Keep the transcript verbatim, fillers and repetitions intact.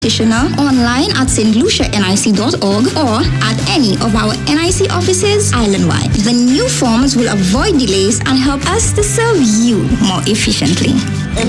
practitioner online at st lucia n i c dot org or at any of our N I C offices island-wide. The new forms will avoid delays and help us to serve you more efficiently.